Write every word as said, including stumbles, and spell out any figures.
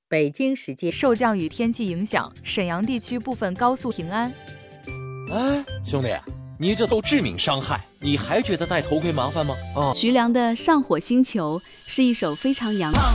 北京时间受降雨天气影响，沈阳地区部分高速停安。 哎，兄弟，你这都致命伤害，你还觉得戴头盔麻烦吗？啊！ 徐良的《上火星球》是一首非常洋气。